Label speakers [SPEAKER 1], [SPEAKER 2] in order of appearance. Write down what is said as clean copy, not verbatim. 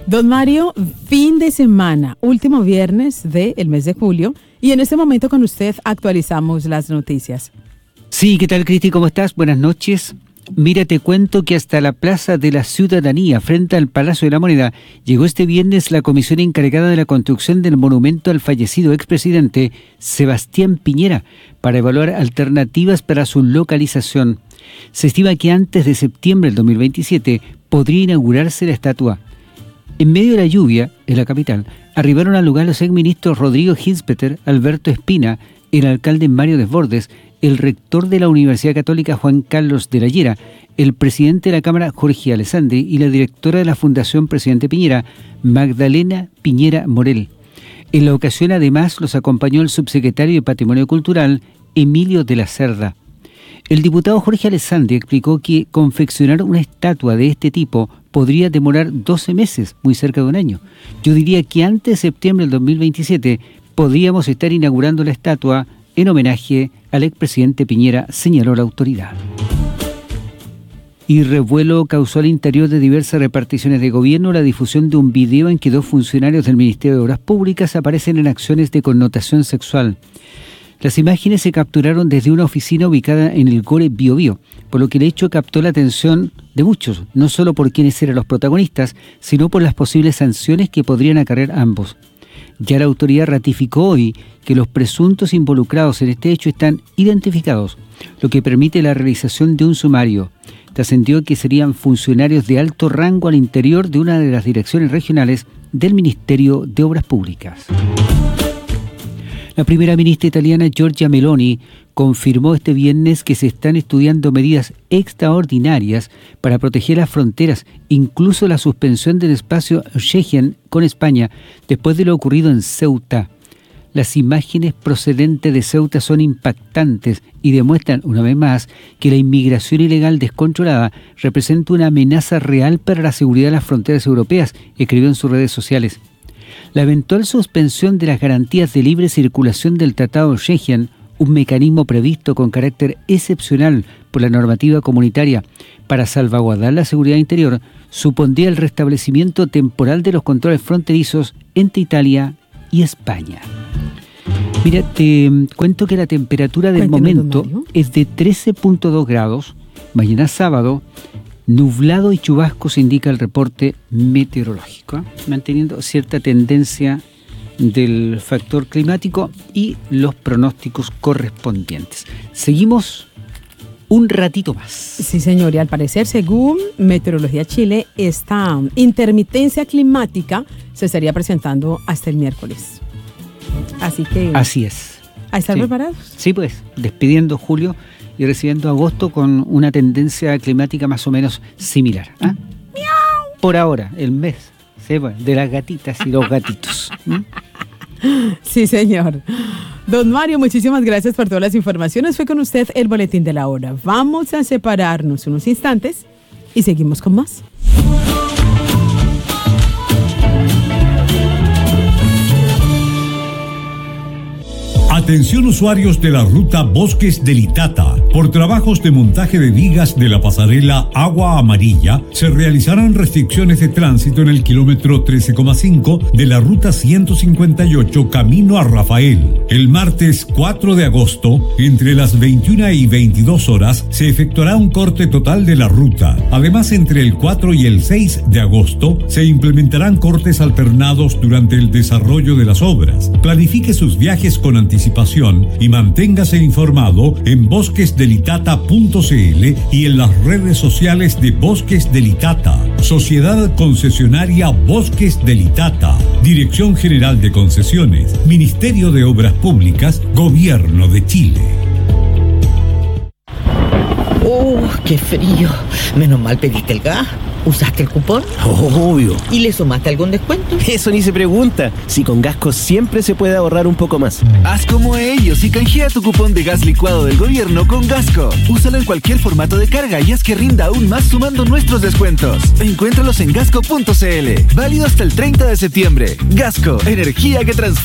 [SPEAKER 1] Don Mario, fin de semana, último viernes del mes de julio, y en este momento con usted actualizamos las noticias.
[SPEAKER 2] Sí, ¿qué tal, Cristi? ¿Cómo estás? Buenas noches. Mira, te cuento que hasta la Plaza de la Ciudadanía, frente al Palacio de la Moneda, llegó este viernes la comisión encargada de la construcción del monumento al fallecido expresidente Sebastián Piñera, para evaluar alternativas para su localización. Se estima que antes de septiembre del 2027 podría inaugurarse la estatua. En medio de la lluvia, en la capital, arribaron al lugar los exministros Rodrigo Hinspeter, Alberto Espina, el alcalde Mario Desbordes, el rector de la Universidad Católica Juan Carlos de la Llera, el presidente de la Cámara Jorge Alessandri y la directora de la Fundación Presidente Piñera, Magdalena Piñera Morel. En la ocasión, además, los acompañó el subsecretario de Patrimonio Cultural, Emilio de la Cerda. El diputado Jorge Alessandri explicó que confeccionar una estatua de este tipo podría demorar 12 meses, muy cerca de un año. Yo diría que antes de septiembre del 2027 podríamos estar inaugurando la estatua en homenaje al expresidente Piñera, señaló la autoridad. Y revuelo causó al interior de diversas reparticiones de gobierno la difusión de un video en que 2 funcionarios del Ministerio de Obras Públicas aparecen en acciones de connotación sexual. Las imágenes se capturaron desde una oficina ubicada en el Gore Biobío, por lo que el hecho captó la atención de muchos, no solo por quienes eran los protagonistas, sino por las posibles sanciones que podrían acarrear ambos. Ya la autoridad ratificó hoy que los presuntos involucrados en este hecho están identificados, lo que permite la realización de un sumario. Trascendió que serían funcionarios de alto rango al interior de una de las direcciones regionales del Ministerio de Obras Públicas. La primera ministra italiana Giorgia Meloni confirmó este viernes que se están estudiando medidas extraordinarias para proteger las fronteras, incluso la suspensión del espacio Schengen con España, después de lo ocurrido en Ceuta. Las imágenes procedentes de Ceuta son impactantes y demuestran una vez más que la inmigración ilegal descontrolada representa una amenaza real para la seguridad de las fronteras europeas, escribió en sus redes sociales. La eventual suspensión de las garantías de libre circulación del Tratado Schengen, un mecanismo previsto con carácter excepcional por la normativa comunitaria para salvaguardar la seguridad interior, supondría el restablecimiento temporal de los controles fronterizos entre Italia y España. Mira, te cuento que la temperatura del momento es de 13.2 grados, mañana sábado, nublado y chubascos, indica el reporte meteorológico, manteniendo cierta tendencia del factor climático y los pronósticos correspondientes. Seguimos un ratito más.
[SPEAKER 1] Sí, señor, y al parecer, según Meteorología Chile, esta intermitencia climática se estaría presentando hasta el miércoles. Así que...
[SPEAKER 2] Así es.
[SPEAKER 1] ¿A estar preparados?
[SPEAKER 2] Sí, pues, despidiendo julio y recibiendo agosto con una tendencia climática más o menos similar. ¿Ah?
[SPEAKER 1] ¡Miau!
[SPEAKER 2] Por ahora, el mes de las gatitas y los gatitos.
[SPEAKER 1] Sí, señor. Don Mario, muchísimas gracias por todas las informaciones. Fue con usted el Boletín de la Hora. Vamos a separarnos unos instantes y seguimos con más.
[SPEAKER 3] Atención usuarios de la ruta Bosques del Itata. Por trabajos de montaje de vigas de la pasarela Agua Amarilla, se realizarán restricciones de tránsito en el kilómetro 13,5 de la ruta 158 camino a Rafael. El martes 4 de agosto, entre las 21 y 22 horas, se efectuará un corte total de la ruta. Además, entre el 4 y el 6 de agosto, se implementarán cortes alternados durante el desarrollo de las obras. Planifique sus viajes con anticipación y manténgase informado en bosquesdelitata.cl y en las redes sociales de Bosques del Itata. Sociedad Concesionaria Bosques del Itata. Dirección General de Concesiones. Ministerio de Obras Públicas. Gobierno de Chile.
[SPEAKER 4] ¡Qué frío! Menos mal pediste el gas. ¿Usaste el cupón?
[SPEAKER 5] Obvio.
[SPEAKER 4] ¿Y le sumaste algún descuento?
[SPEAKER 5] Eso ni se pregunta. Si con Gasco siempre se puede ahorrar un poco más.
[SPEAKER 6] Haz como ellos y canjea tu cupón de gas licuado del gobierno con Gasco. Úsalo en cualquier formato de carga y haz que rinda aún más sumando nuestros descuentos. Encuéntralos en gasco.cl. Válido hasta el 30 de septiembre. Gasco, energía que transforma.